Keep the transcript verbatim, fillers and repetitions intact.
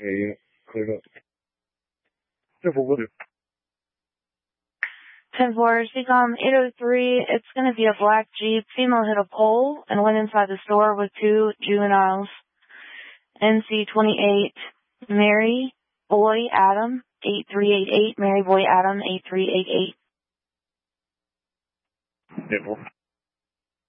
Yeah, yeah. Cleared up. Simple, will do. ten four, C COM eight oh three, it's going to be a black Jeep. Female hit a pole and went inside the store with two juveniles. N C twenty-eight, Mary Boy Adam, eight three eight eight, Mary Boy Adam, eight three eight eight. Simple.